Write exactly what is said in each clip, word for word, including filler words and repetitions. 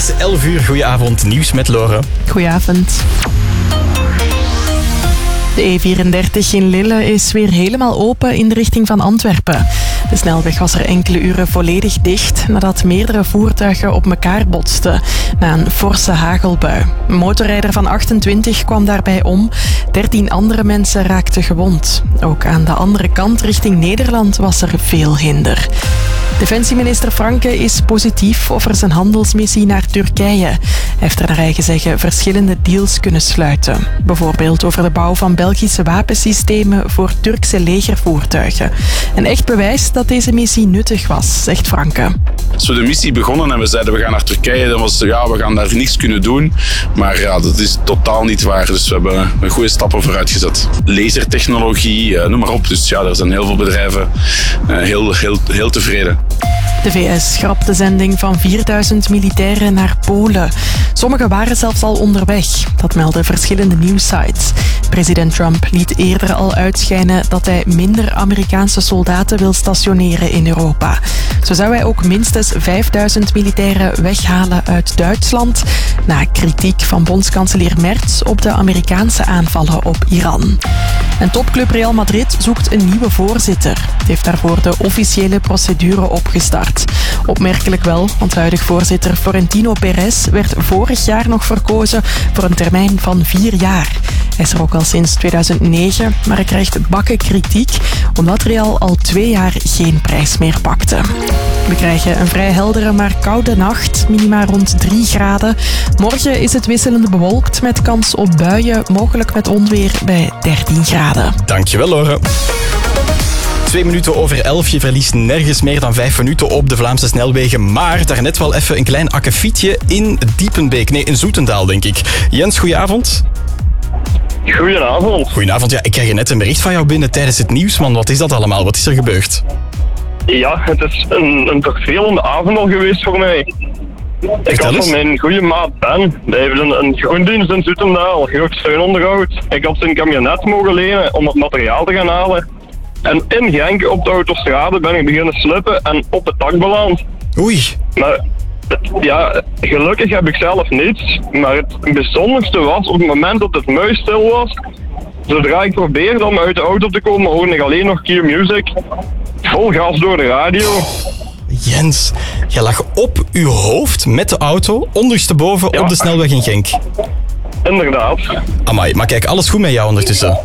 is elf uur. Goedenavond, nieuws met Lore. Goedenavond. De E vierendertig in Lille is weer helemaal open in de richting van Antwerpen. De snelweg was er enkele uren volledig dicht nadat meerdere voertuigen op elkaar botsten na een forse hagelbui. Een motorrijder van achtentwintig kwam daarbij om. dertien andere mensen raakten gewond. Ook aan de andere kant richting Nederland was er veel hinder. Defensieminister Franke is positief over zijn handelsmissie naar Turkije. Hij heeft er naar eigen zeggen verschillende deals kunnen sluiten. Bijvoorbeeld over de bouw van Belgische wapensystemen voor Turkse legervoertuigen. Een echt bewijs dat deze missie nuttig was, zegt Franke. Als we de missie begonnen en we zeiden we gaan naar Turkije, dan was het ja, we gaan daar niks kunnen doen. Maar ja, dat is totaal niet waar. Dus we hebben een goede stappen vooruit gezet. Lasertechnologie, noem maar op. Dus ja, er zijn heel veel bedrijven heel, heel, heel tevreden. De V S schrapt de zending van vierduizend militairen naar Polen. Sommigen waren zelfs al onderweg. Dat melden verschillende nieuwssites. President Trump liet eerder al uitschijnen dat hij minder Amerikaanse soldaten wil stationeren in Europa. Zo zou hij ook minstens vijfduizend militairen weghalen uit Duitsland, na kritiek van bondskanselier Merz op de Amerikaanse aanvallen op Iran. En topclub Real Madrid zoekt een nieuwe voorzitter. Het heeft daarvoor de officiële procedure opgestart. Opmerkelijk wel, want huidig voorzitter Florentino Perez werd vorig jaar nog verkozen voor een termijn van vier jaar. Hij is er ook al sinds tweeduizend negen, maar hij krijgt bakken kritiek omdat Real al twee jaar geen prijs meer pakte. We krijgen een vrij heldere maar koude nacht, minima rond drie graden. Morgen is het wisselend bewolkt met kans op buien, mogelijk met onweer bij dertien graden. Dankjewel, Lore. Twee minuten over elf. Je verliest nergens meer dan vijf minuten op de Vlaamse snelwegen. Maar daarnet wel even een klein akkefietje in Diepenbeek. Nee, in Zoetendaal, denk ik. Jens, goedenavond. Goedenavond. Goedenavond. Ja, ik kreeg net een bericht van jou binnen tijdens het nieuws, man. Wat is dat allemaal? Wat is er gebeurd? Ja, het is een, een vervelende avond al geweest voor mij. Ik had van mijn goede maat Ben. Hij heeft een, een groendienst in Zoetendaal, groot steunonderhoud. Ik had zijn camionet mogen lenen om het materiaal te gaan halen. En in Genk op de autostrade ben ik beginnen slippen en op het dak beland. Oei. Maar ja, gelukkig heb ik zelf niets. Maar het bijzonderste was, op het moment dat het muisstil was, zodra ik probeerde om uit de auto te komen, hoorde ik alleen nog Q-Music. Vol gas door de radio. Jens, je lag op uw hoofd met de auto, ondersteboven ja. op de snelweg in Genk. Inderdaad. Amai, maar kijk, alles goed met jou ondertussen?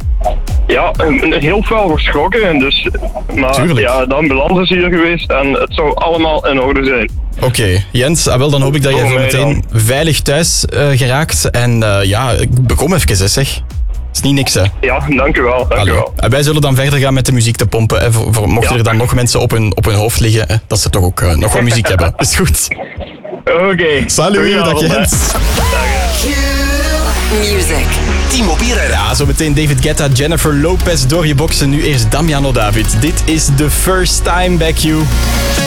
Ja, heel veel geschrokken. Dus, maar Tuurlijk. ja, de ambulance is hier geweest en het zou allemaal in orde zijn. Oké, okay. Jens, wel, dan hoop ik dat je zo meteen veilig thuis uh, geraakt. En uh, ja, bekom even, hè, zeg. Is niet niks, hè? Ja, dank u wel. Dank u wel. En wij zullen dan verder gaan met de muziek te pompen. Hè, voor, voor, mochten ja. er dan nog mensen op hun, op hun hoofd liggen, hè, dat ze toch ook uh, nog wat muziek hebben. Is goed. Oké. Okay. Salut, dag Jens. Music. T-Mobile. Ja, zo meteen David Guetta, Jennifer Lopez door je boksen. Nu eerst Damiano David. Dit is The First Time Back You.